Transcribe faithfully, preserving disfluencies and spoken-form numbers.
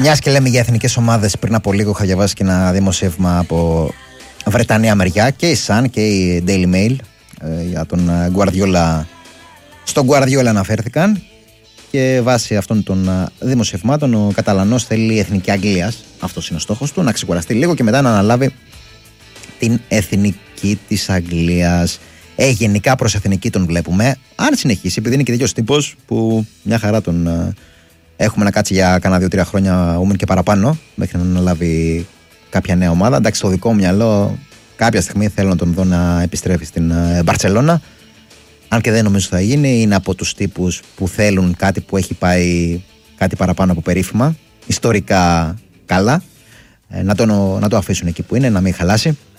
Μιας και λέμε για εθνικές ομάδες, πριν από λίγο είχα διαβάσει και ένα δημοσίευμα από Βρετανία μεριά και η Sun και η Daily Mail ε, για τον Guardiola. Στον Guardiola αναφέρθηκαν και βάσει αυτών των δημοσιευμάτων ο Καταλανός θέλει η εθνική Αγγλίας, αυτός είναι ο στόχος του, να ξεκουραστεί λίγο και μετά να αναλάβει την εθνική της Αγγλίας. Ε, γενικά προς εθνική τον βλέπουμε. Αν συνεχίσει, επειδή είναι και τέτοιος τύπος που μια χαρά τον ε, έχουμε να κάτσει για κάνα δύο-τρία χρόνια ούμεν και παραπάνω, μέχρι να αναλάβει κάποια νέα ομάδα. Εντάξει, στο δικό μου μυαλό, κάποια στιγμή θέλω να τον δω να επιστρέφει στην ε, Μπαρτσελώνα. Αν και δεν νομίζω θα γίνει, είναι από τους τύπους που θέλουν κάτι που έχει πάει κάτι παραπάνω από περίφημα, ιστορικά καλά. Ε, να, το, να το αφήσουν εκεί που είναι, να μην χαλάσει.